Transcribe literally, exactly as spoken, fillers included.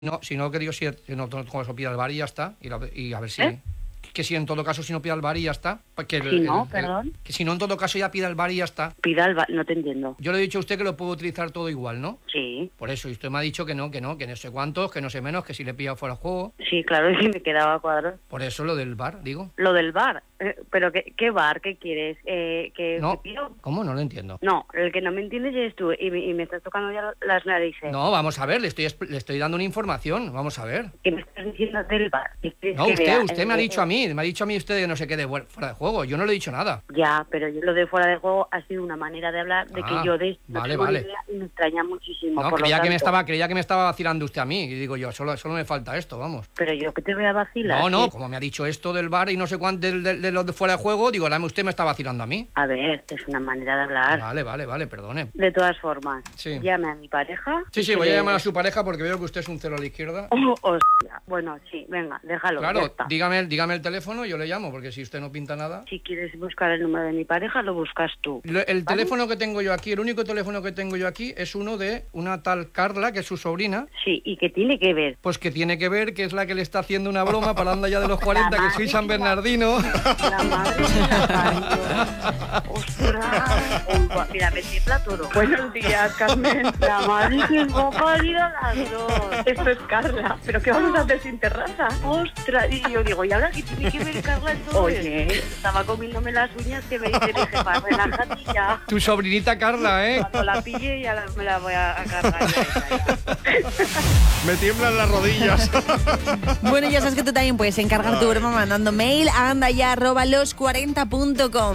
No, si no, que digo, si no, como eso pida el bar y ya está. Y, la, y a ver si... ¿Eh? Que si en todo caso, si no pida el bar y ya está. Que el, Si no, el, perdón. El, que si no, en todo caso, ya pida el bar y ya está. Pida el bar, no te entiendo. Yo le he dicho a usted que lo puedo utilizar todo igual, ¿no? Sí. Por eso, y usted me ha dicho que no, que no, que no sé cuántos, que no sé menos, que si le he pillado fuera de juego. Sí, claro, es que me quedaba cuadro. Por eso lo del bar, digo. Lo del bar. Eh, ¿Pero qué, qué bar? ¿Qué quieres? Eh, ¿que No, te pido? ¿cómo? No lo entiendo. No, el que no me entiendes eres tú y me, y me estás tocando ya las narices. No, vamos a ver, le estoy, le estoy dando una información, vamos a ver. ¿Qué me estás diciendo del bar? No, que usted, vea, usted eh, me ha eh, dicho a mí, me ha dicho a mí usted que no se quede fuera de juego. Yo no le he dicho nada. Ya, pero yo lo de fuera de juego ha sido una manera de hablar de Ah, que yo de esto vale, no tengo vale. ni idea y me extraña muchísimo. No, por lo creía que me tanto. estaba, creía que me estaba vacilando usted a mí. Y digo yo, solo, solo me falta esto, vamos. Pero yo que te voy a vacilar. No, no, ¿sí? como me ha dicho esto del bar y no sé cuánto de, de, de los de fuera de juego, digo, ahora usted me está vacilando a mí. A ver, es una manera de hablar. Vale, vale, vale, perdone. De todas formas, Sí. llame a mi pareja. Sí, sí, y voy a le- llamar a su pareja porque veo que usted es un cero a la izquierda. Oh, hostia. Bueno, sí, venga, déjalo. ya Claro, está. dígame, dígame el teléfono y yo le llamo, porque si usted no pinta nada... Si quieres buscar el número de mi pareja, lo buscas tú. Lo- El ¿Vale? teléfono que tengo yo aquí, el único teléfono que tengo yo aquí es uno de una tal Carla, que es su sobrina, Sí, y que tiene que ver. pues que tiene que ver que es la que le está haciendo una broma para anda ya de los cuarenta, que soy San Bernardino. La madre de la parió. ¡Ostras! Uy, va- mira, me tiembla todo. Buenos días, Carmen. La madre que os va a parir a las dos. Esto es Carla. ¿Pero qué vamos a hacer sin terraza? ¡Ostras! Y yo digo, ¿y ahora qué tiene que ver Carla en todo Oye. esto? Estaba comiéndome las uñas que me dice, le dije, para relájate ya. Tu sobrinita Carla, ¿eh? Cuando la pille ya la- me la voy a, a cargar. Ya, ya, ya. Me tiemblan las rodillas. Bueno, ya sabes que tú también puedes encargar tu broma mandando mail a andaya arroba los cuarenta punto com.